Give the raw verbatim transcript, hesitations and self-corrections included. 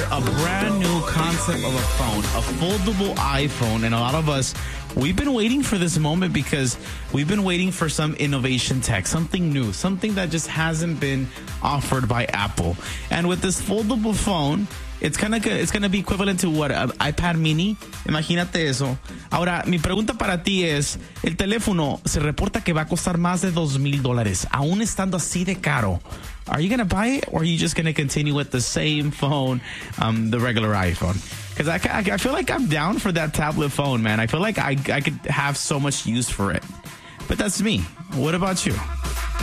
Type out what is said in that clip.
a brand new concept of a phone, a foldable iPhone. And a lot of us, we've been waiting for this moment because we've been waiting for some innovation tech, something new, something that just hasn't been offered by Apple. And with this foldable phone, it's kind of it's gonna be equivalent to what an iPad mini. Imagínate eso. Ahora, mi pregunta para ti es, el teléfono se reporta que va a costar más de dos mil dólares, aún estando así de caro. Are you gonna buy it, or are you just gonna continue with the same phone, um, the regular iPhone? Because I, I, I feel like I'm down for that tablet phone, man. I feel like I I could have so much use for it. But that's me. What about you?